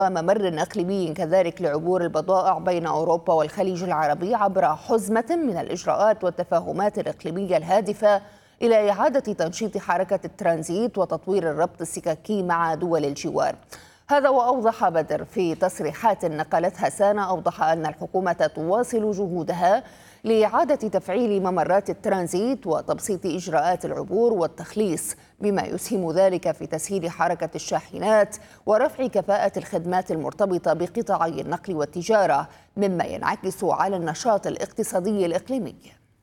وممر إقليمي كذلك لعبور البضائع بين أوروبا والخليج العربي عبر حزمة من الإجراءات والتفاهمات الإقليمية الهادفة إلى إعادة تنشيط حركة الترانزيت وتطوير الربط السككي مع دول الجوار. هذا وأوضح بدر في تصريحات نقلتها سانا، أوضح أن الحكومة تواصل جهودها لإعادة تفعيل ممرات الترانزيت وتبسيط إجراءات العبور والتخليص، بما يسهم ذلك في تسهيل حركة الشاحنات ورفع كفاءة الخدمات المرتبطة بقطاعي النقل والتجارة، مما ينعكس على النشاط الاقتصادي الإقليمي.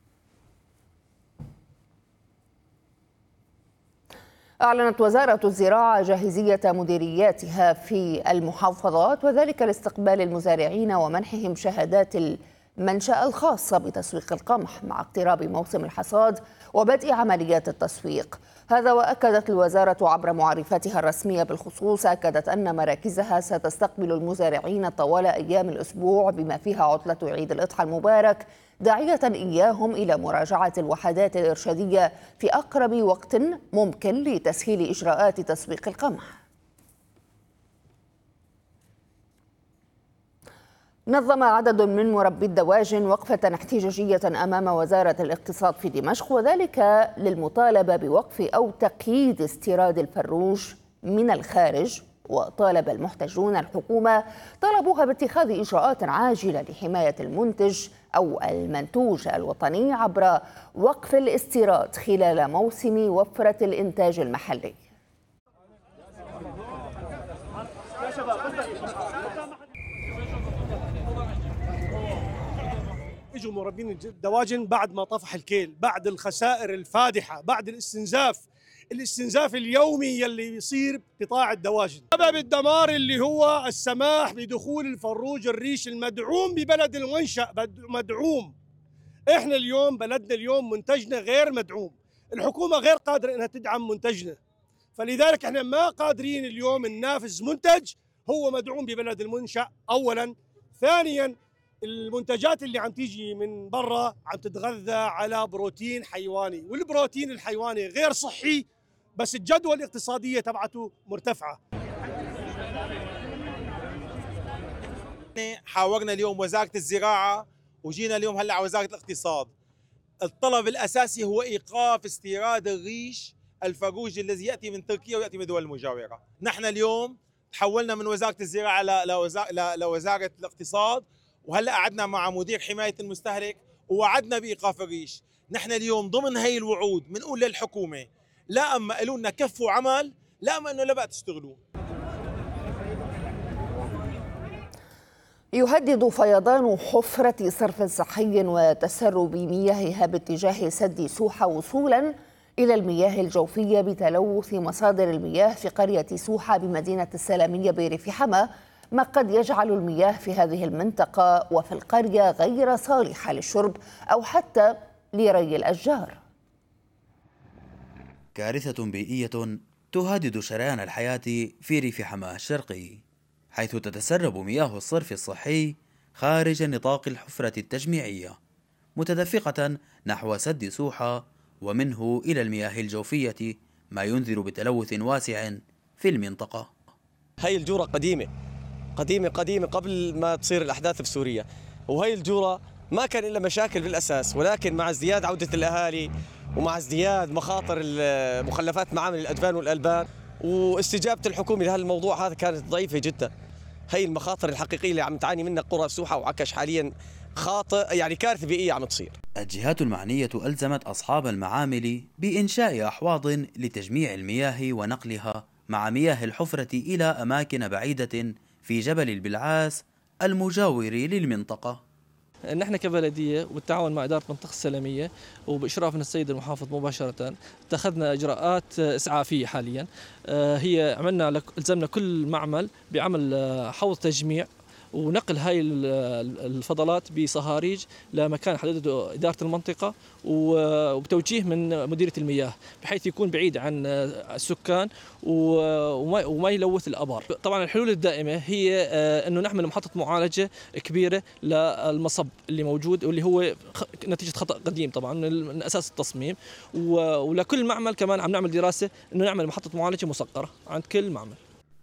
أعلنت وزارة الزراعة جاهزية مديرياتها في المحافظات، وذلك لاستقبال المزارعين ومنحهم شهادات المنشأة الخاصة بتسويق القمح مع اقتراب موسم الحصاد وبدء عمليات التسويق. هذا وأكدت الوزارة عبر معرفتها الرسمية بالخصوص، أكدت أن مراكزها ستستقبل المزارعين طوال أيام الأسبوع بما فيها عطلة عيد الأضحى المبارك، داعية إياهم إلى مراجعة الوحدات الإرشادية في أقرب وقت ممكن لتسهيل إجراءات تسويق القمح. نظم عدد من مربي الدواجن وقفة احتجاجية أمام وزارة الاقتصاد في دمشق، وذلك للمطالبة بوقف أو تقييد استيراد الفروج من الخارج. وطالب المحتجون الحكومة طلبوها باتخاذ إجراءات عاجلة لحماية المنتج أو المنتوج الوطني عبر وقف الاستيراد خلال موسم وفرة الإنتاج المحلي. اجوا مربين الدواجن بعد ما طفح الكيل، بعد الخسائر الفادحة، بعد الاستنزاف اليومي يلي بيصير قطاع الدواجن، سبب الدمار اللي هو السماح بدخول الفروج الريش المدعوم ببلد المنشأ، مدعوم. احنا اليوم بلدنا اليوم منتجنا غير مدعوم، الحكومة غير قادرة انها تدعم منتجنا، فلذلك احنا ما قادرين اليوم ننافس منتج هو مدعوم ببلد المنشأ اولا. ثانيا المنتجات اللي عم تيجي من برا عم تتغذى على بروتين حيواني، والبروتين الحيواني غير صحي بس الجدوى الاقتصادية تبعته مرتفعة. حاورنا اليوم وزارة الزراعة وجينا اليوم هلا على وزارة الاقتصاد. الطلب الأساسي هو إيقاف استيراد الريش الفروج الذي يأتي من تركيا ويأتي من دول المجاورة. نحن اليوم تحولنا من وزارة الزراعة لوزارة الاقتصاد، وهلا قعدنا مع مدير حماية المستهلك ووعدنا بإيقاف الريش. نحن اليوم ضمن هي الوعود بنقول للحكومة لا اما قالوا لنا كفوا عمل، لا اما انه لا بقى تشتغلوا. يهدد فيضان حفرة صرف صحي وتسرب مياهها باتجاه سد سوحة وصولا إلى المياه الجوفية بتلوث مصادر المياه في قرية سوحة بمدينة السلامية بريف حما، ما قد يجعل المياه في هذه المنطقة وفي القرية غير صالحة للشرب أو حتى لري الأشجار. كارثة بيئية تهدد شريان الحياة في ريف حماه الشرقي، حيث تتسرب مياه الصرف الصحي خارج نطاق الحفرة التجميعية متدفقة نحو سد سوحة ومنه إلى المياه الجوفية، ما ينذر بتلوث واسع في المنطقة. هاي الجورة قديمة قبل ما تصير الأحداث في سوريا، وهي الجورة ما كان إلا مشاكل بالأساس، ولكن مع ازدياد عودة الأهالي ومع ازدياد مخاطر مخلفات معامل الأدفان والألبان واستجابة الحكومة لهذا الموضوع هذا كانت ضعيفة جدا. هي المخاطر الحقيقية اللي عم تعاني منها قرى سوحة وعكش حاليا يعني كارثة بيئية عم تصير. الجهات المعنية ألزمت أصحاب المعامل بإنشاء أحواض لتجميع المياه ونقلها مع مياه الحفرة إلى أماكن بعيدة في جبل البلعاس المجاور للمنطقة. نحن كبلدية وبالتعاون مع إدارة منطقة السلامية وبإشراف من السيد المحافظ مباشرة اتخذنا إجراءات إسعافية حاليا. هي ألزمنا كل معمل بعمل حوض تجميع ونقل هاي الفضلات بصهاريج لمكان حددته إدارة المنطقة وبتوجيه من مديرية المياه بحيث يكون بعيد عن السكان وما يلوث الأبار. طبعا الحلول الدائمة هي أنه نعمل محطة معالجة كبيرة للمصب اللي موجود واللي هو نتيجة خطأ قديم طبعا من أساس التصميم، ولكل معمل كمان عم نعمل دراسة أنه نعمل محطة معالجة مسقرة عند كل معمل.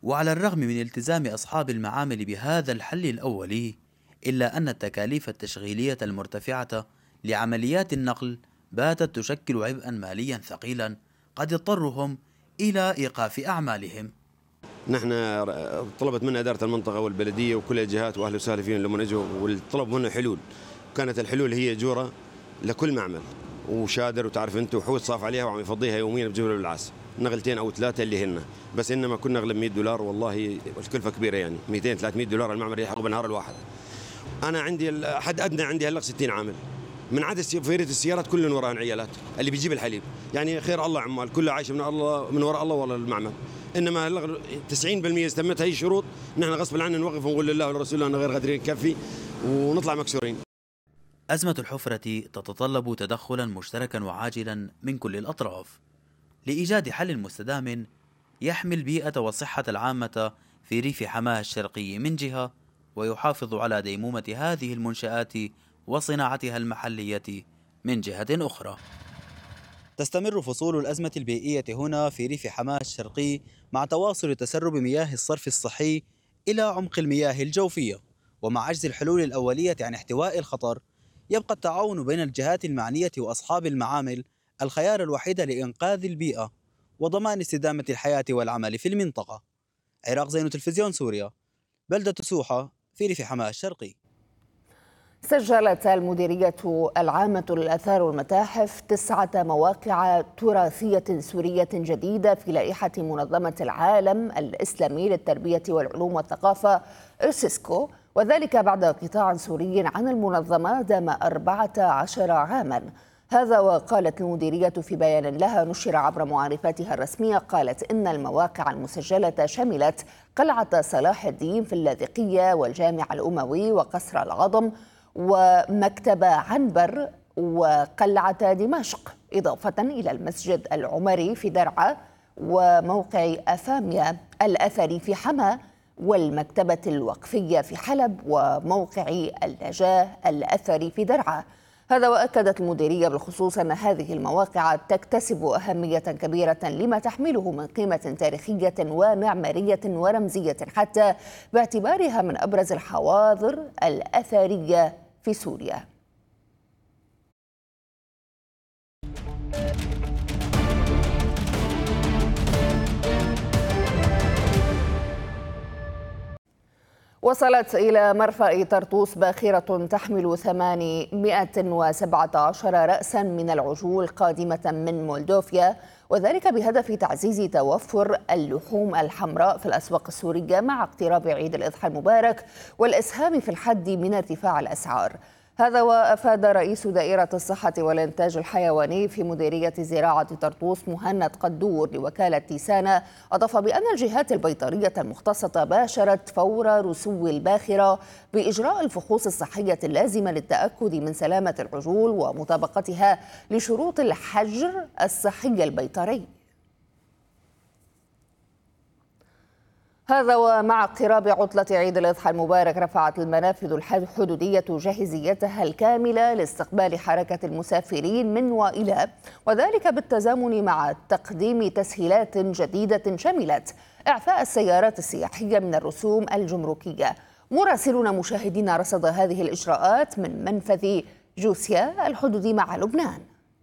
وعلى الرغم من التزام أصحاب المعامل بهذا الحل الأولي، إلا أن التكاليف التشغيلية المرتفعة لعمليات النقل باتت تشكل عبئا ماليا ثقيلا قد يضطرهم إلى إيقاف أعمالهم. نحن طلبت منا إدارة المنطقة والبلدية وكل الجهات وأهل وسهلا فيهم لما نجوا، والطلب منا حلول. كانت الحلول هي جورة لكل معمل وشادر، وتعرف أنت وحوض صاف عليها وعم يفضيها يوميا بجبل بالعاس، نغلتين أو ثلاثة اللي هن بس، إنما كنا نغلب $100 والله الكلفة كبيرة، يعني 200-300 دولار المعمل يحقق بالنهار الواحد. أنا عندي حد أدنى عندي هلق 60 عامل، من عدد فيرة السيارات كلهم وراهن عيالات اللي بيجيب الحليب، يعني خير الله عمال كله عايشه من الله من وراء الله ولا المعمل. انما 90% استمت هي الشروط، نحن غصب عنا نوقف ونقول لله ولرسوله انه غير قادرين نكفي ونطلع مكسورين. أزمة الحفرة تتطلب تدخلا مشتركا وعاجلا من كل الأطراف لإيجاد حل مستدام يحمي البيئة والصحة العامة في ريف حماه الشرقي من جهة، ويحافظ على ديمومة هذه المنشآت وصناعتها المحلية من جهة أخرى. تستمر فصول الأزمة البيئية هنا في ريف حماه الشرقي مع تواصل تسرب مياه الصرف الصحي إلى عمق المياه الجوفية، ومع عجز الحلول الأولية عن احتواء الخطر يبقى التعاون بين الجهات المعنية وأصحاب المعامل الخيار الوحيد لإنقاذ البيئة وضمان استدامة الحياة والعمل في المنطقة. عراق زينو، تلفزيون سوريا، بلدة سوحة في ريف حماه الشرقي. سجلت المديرية العامة للآثار والمتاحف 9 مواقع تراثية سورية جديدة في لائحة منظمة العالم الإسلامي للتربية والعلوم والثقافة إرسيسكو، وذلك بعد قطاع سوري عن المنظمة دام 14 عاما. هذا وقالت المديرية في بيان لها نشر عبر معرفاتها الرسمية، قالت إن المواقع المسجلة شملت قلعة صلاح الدين في اللاذقية والجامع الأموي وقصر العظم ومكتب عنبر وقلعة دمشق، إضافة إلى المسجد العمري في درعا وموقع أفاميا الأثري في حما والمكتبة الوقفية في حلب وموقع النجاة الأثري في درعا. هذا وأكدت المديرية بالخصوص أن هذه المواقع تكتسب أهمية كبيرة لما تحمله من قيمة تاريخية ومعمارية ورمزية، حتى باعتبارها من أبرز الحواضر الأثرية في سوريا. وصلت إلى مرفأ طرطوس باخرة تحمل 817 رأسا من العجول قادمة من مولدوفيا، وذلك بهدف تعزيز توفر اللحوم الحمراء في الأسواق السورية مع اقتراب عيد الأضحى المبارك والإسهام في الحد من ارتفاع الأسعار. هذا وأفاد رئيس دائرة الصحة والإنتاج الحيواني في مديرية زراعة طرطوس مهند قدور لوكالة تيسانا، أضاف بأن الجهات البيطرية المختصة باشرت فور رسو الباخرة بإجراء الفحوص الصحية اللازمة للتأكد من سلامة العجول ومطابقتها لشروط الحجر الصحي البيطري. هذا ومع اقتراب عطلة عيد الأضحى المبارك رفعت المنافذ الحدودية جاهزيتها الكاملة لاستقبال حركة المسافرين من وإلى، وذلك بالتزامن مع تقديم تسهيلات جديدة شملت إعفاء السيارات السياحية من الرسوم الجمركية. مراسلنا مشاهدين رصد هذه الإجراءات من منفذ جوسيا الحدودي مع لبنان.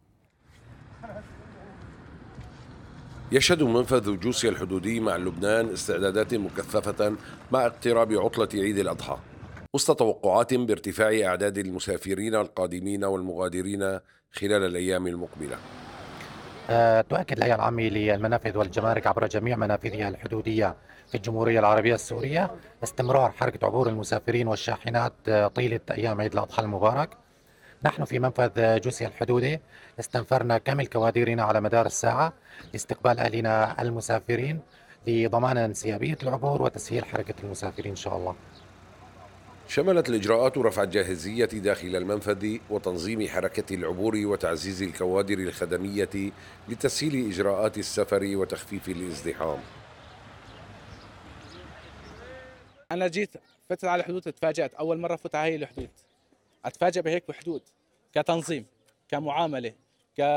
يشهد منفذ جوسيا الحدودي مع لبنان استعدادات مكثفة مع اقتراب عطلة عيد الأضحى، وسط توقعات بارتفاع أعداد المسافرين القادمين والمغادرين خلال الأيام المقبلة. تؤكد الهيئة العامة للمنافذ والجمارك عبر جميع منافذها الحدودية في الجمهورية العربية السورية استمرار حركة عبور المسافرين والشاحنات طيلة أيام عيد الأضحى المبارك. نحن في منفذ جوسيا الحدودي استنفرنا كامل كوادرنا على مدار الساعة لاستقبال أهلنا المسافرين لضمان انسيابية العبور وتسهيل حركة المسافرين إن شاء الله. شملت الإجراءات رفع الجاهزية داخل المنفذ وتنظيم حركة العبور وتعزيز الكوادر الخدمية لتسهيل إجراءات السفر وتخفيف الازدحام. أنا جيت فتت على الحدود، تفاجأت أول مرة فت على هي الحدود، أتفاجأ بهيك بحدود كتنظيم كمعاملة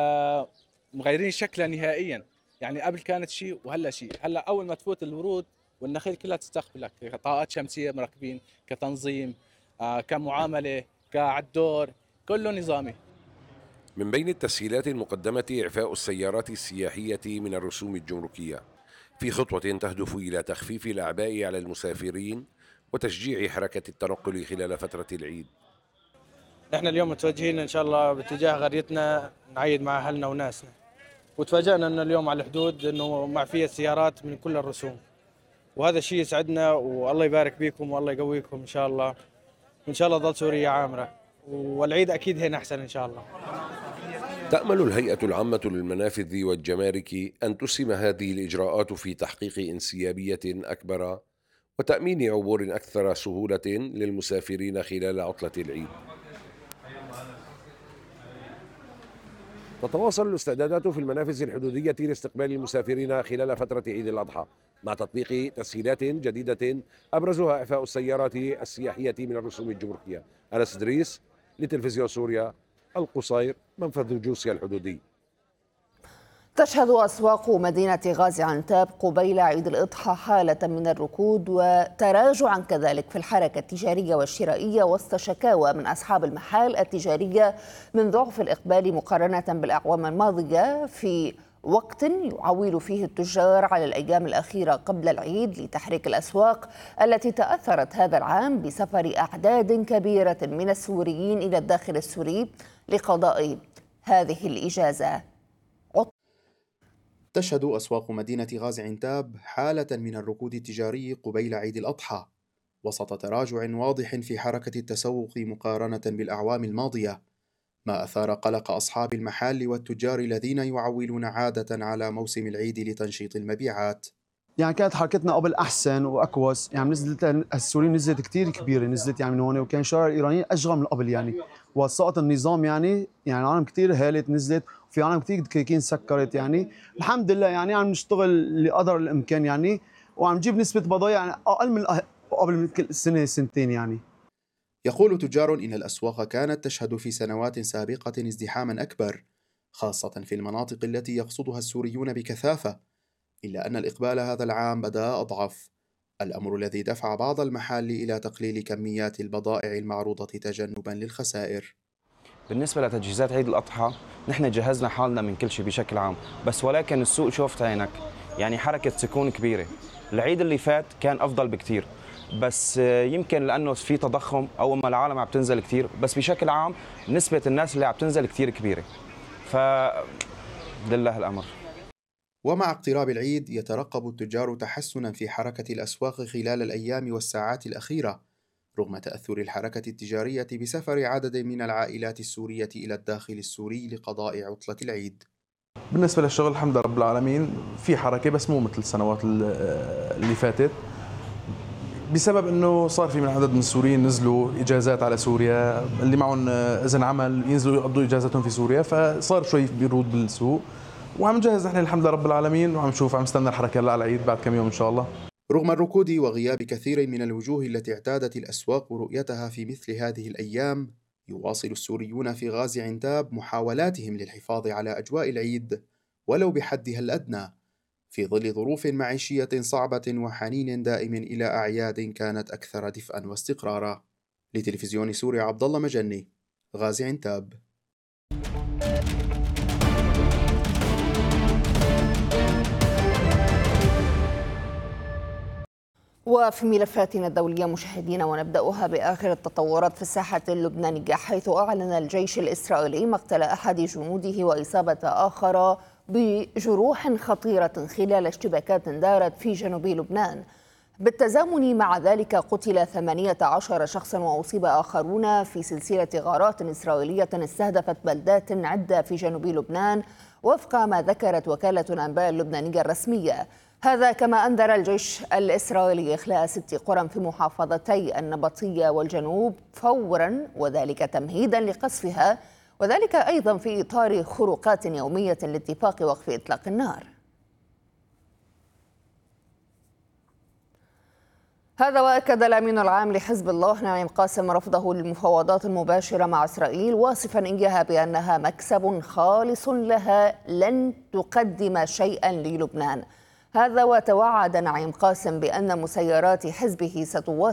كمغيرين شكلها نهائيا، يعني قبل كانت شيء وهلا شيء. هلا أول ما تفوت الورود والنخيل كلها تستقبلك، طاقات شمسيه مركبين، كتنظيم، كمعامله، كعالدور، كله نظامي. من بين التسهيلات المقدمة إعفاء السيارات السياحية من الرسوم الجمركية في خطوة تهدف إلى تخفيف الأعباء على المسافرين وتشجيع حركة التنقل خلال فترة العيد. احنا اليوم متوجهين ان شاء الله باتجاه قريتنا نعيد مع اهلنا وناسنا، وتفاجأنا ان اليوم على الحدود انه معفية سيارات من كل الرسوم، وهذا الشيء يسعدنا والله يبارك بكم والله يقويكم ان شاء الله، وان شاء الله تظل سوريا عامرة والعيد اكيد هنا احسن ان شاء الله. تأمل الهيئة العامة للمنافذ والجمارك أن تسهم هذه الإجراءات في تحقيق انسيابية أكبر وتأمين عبور أكثر سهولة للمسافرين خلال عطلة العيد. تتواصل الاستعدادات في المنافذ الحدودية لاستقبال المسافرين خلال فترة عيد الأضحى مع تطبيق تسهيلات جديدة أبرزها إعفاء السيارات السياحية من الرسوم الجمركية. أنس إدريس لتلفزيون سوريا، القصير، منفذ جوسيا الحدودي. تشهد أسواق مدينة غازي عنتاب قبيل عيد الأضحى حالة من الركود وتراجعا كذلك في الحركة التجارية والشرائية وسط شكاوى من أصحاب المحال التجارية من ضعف الإقبال مقارنة بالأعوام الماضية، في وقت يعول فيه التجار على الأيام الأخيرة قبل العيد لتحريك الأسواق التي تأثرت هذا العام بسفر أعداد كبيرة من السوريين إلى الداخل السوري لقضاء هذه الإجازة. تشهد أسواق مدينة غازي عنتاب حالة من الركود التجاري قبيل عيد الأضحى وسط تراجع واضح في حركة التسوق مقارنة بالأعوام الماضية، ما أثار قلق أصحاب المحال والتجار الذين يعولون عادة على موسم العيد لتنشيط المبيعات. يعني كانت حركتنا قبل أحسن وأكوس، يعني نزلت السوريين نزلت كتير كبيرة، نزلت يعني من هون، وكان شارع الإيرانيين أشغل من قبل يعني، وسقط النظام يعني عالم كتير هالت نزلت، وفي عالم كتير كيكين سكرت يعني. الحمد لله يعني عم نشتغل لقدر الإمكان يعني، وعم نجيب نسبة بضايع يعني أقل من قبل من كل سنة سنتين يعني. يقول تجار إن الأسواق كانت تشهد في سنوات سابقة ازدحاما أكبر، خاصة في المناطق التي يقصدها السوريون بكثافة، إلا أن الإقبال هذا العام بدأ أضعف، الأمر الذي دفع بعض المحال إلى تقليل كميات البضائع المعروضة تجنبا للخسائر. بالنسبة لتجهيزات عيد الأضحى نحن جهزنا حالنا من كل شيء بشكل عام، بس ولكن السوق شوفت عينك يعني حركة سكون كبيرة. العيد اللي فات كان أفضل بكتير، بس يمكن لأنه في تضخم أو أما العالم عم تنزل كتير، بس بشكل عام نسبة الناس اللي عم تنزل كتير كبيرة، فلله الأمر. ومع اقتراب العيد يترقب التجار تحسنا في حركة الأسواق خلال الأيام والساعات الأخيرة، رغم تأثر الحركة التجارية بسفر عدد من العائلات السورية إلى الداخل السوري لقضاء عطلة العيد. بالنسبة للشغل الحمد لله رب العالمين في حركة، بس مو مثل السنوات اللي فاتت، بسبب انه صار في من عدد من السوريين نزلوا اجازات على سوريا، اللي معهم اذن عمل ينزلوا يقضوا اجازتهم في سوريا، فصار شوي برود بالسوق، وعم نجهز نحن الحمد لله رب العالمين، وعم نشوف عم نستنى الحركه هلا على العيد بعد كم يوم ان شاء الله. رغم الركود وغياب كثير من الوجوه التي اعتادت الاسواق رؤيتها في مثل هذه الايام، يواصل السوريون في غازي عنتاب محاولاتهم للحفاظ على اجواء العيد ولو بحدها الادنى، في ظل ظروف معيشية صعبة وحنين دائم إلى أعياد كانت أكثر دفئا واستقرارا. لتلفزيون سوريا عبد الله مجني، غازي عنتاب. وفي ملفاتنا الدولية مشاهدينا، ونبدأها بآخر التطورات في الساحة اللبنانية، حيث أعلن الجيش الإسرائيلي مقتل أحد جنوده وإصابة آخر بجروح خطيرة خلال اشتباكات دارت في جنوب لبنان. بالتزامن مع ذلك قتل 18 شخصا وأصيب آخرون في سلسلة غارات إسرائيلية استهدفت بلدات عدة في جنوب لبنان، وفق ما ذكرت وكالة الأنباء اللبنانية الرسمية. هذا كما أنذر الجيش الإسرائيلي إخلاء 6 قرى في محافظتي النبطية والجنوب فورا، وذلك تمهيدا لقصفها، وذلك أيضا في إطار خروقات يومية لاتفاق وقف إطلاق النار. هذا وأكد الأمين العام لحزب الله نعيم قاسم رفضه للمفاوضات المباشرة مع إسرائيل، واصفا إياها بأنها مكسب خالص لها لن تقدم شيئا للبنان. هذا وتوعد نعيم قاسم بأن مسيرات حزبه ستواصل